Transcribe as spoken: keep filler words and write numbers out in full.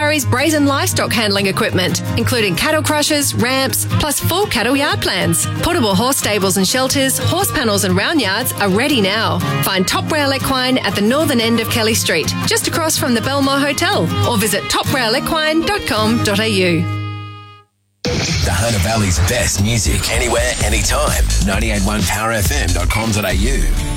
carries Brazen livestock handling equipment, including cattle crushers, ramps, plus full cattle yard plans. Portable horse stables and shelters, horse panels and round yards are ready now. Find Top Rail Equine at the northern end of Kelly Street, just across from the Belmore Hotel, or visit top rail equine dot com dot a u. The Hunter Valley's best music, anywhere, anytime. ninety-eight point one power f m dot com dot a u.